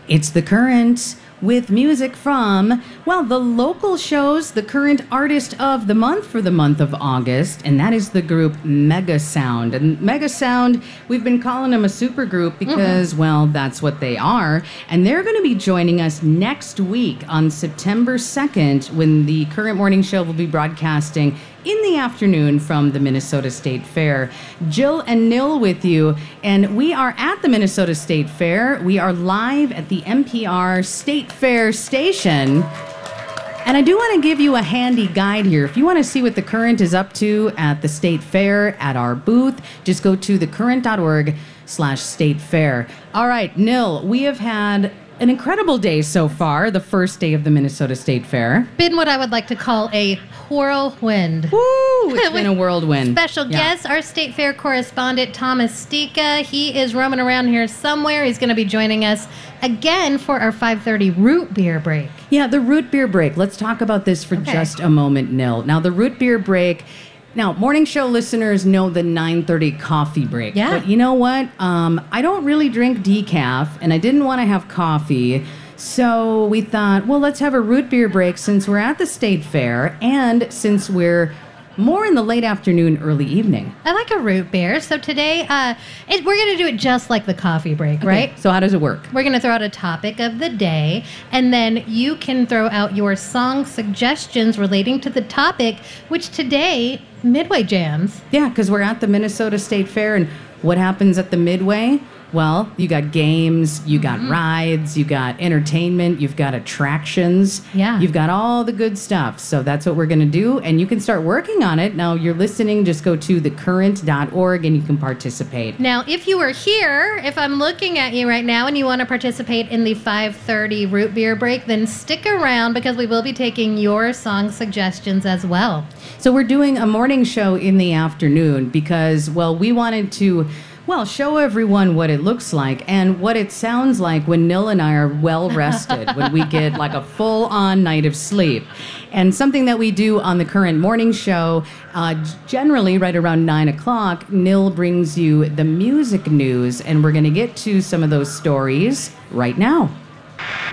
It's The Current with music from, well, the local shows, the current artist of the month for the month of August, and that is the group Mega Sound. And Mega Sound, we've been calling them a supergroup because, well, that's what they are. And they're going to be joining us next week on September 2nd when the Current Morning Show will be broadcasting in the afternoon from the Minnesota State Fair. Jill and Nil with you, and we are at the Minnesota State Fair. We are live at the NPR State Fair station. And I do want to give you a handy guide here. If you want to see what The Current is up to at the State Fair, at our booth, just go to thecurrent.org/State Fair. All right, Nil, we have had an incredible day so far, the first day of the Minnesota State Fair. Been what I would like to call a whirlwind. Woo! It's been a whirlwind. Special guest, our State Fair correspondent, Thomas Stika. He is roaming around here somewhere. He's going to be joining us again for our 5:30 root beer break. Yeah, the root beer break. Let's talk about this for just a moment, Nil. Now, the root beer break... Now, morning show listeners know the 9:30 coffee break. Yeah. But you know what? I don't really drink decaf, and I didn't want to have coffee. So we thought, well, let's have a root beer break since we're at the State Fair and since we're more in the late afternoon, early evening. I like a root beer. So today, we're going to do it just like the coffee break, right? So how does it work? We're going to throw out a topic of the day, and then you can throw out your song suggestions relating to the topic, which today, Midway Jams. Yeah, because we're at the Minnesota State Fair, and what happens at the Midway? Well, you got games, you got rides, you got entertainment, you've got attractions. Yeah. You've got all the good stuff. So that's what we're going to do, and you can start working on it. Now, you're listening, just go to thecurrent.org, and you can participate. Now, if you were here, if I'm looking at you right now and you want to participate in the 5:30 root beer break, then stick around because we will be taking your song suggestions as well. So we're doing a morning show in the afternoon because, well, we wanted to... Well, show everyone what it looks like and what it sounds like when Nil and I are well rested, when we get like a full-on night of sleep. And something that we do on the Current Morning Show, generally right around 9 o'clock, Nil brings you the music news, and we're going to get to some of those stories right now.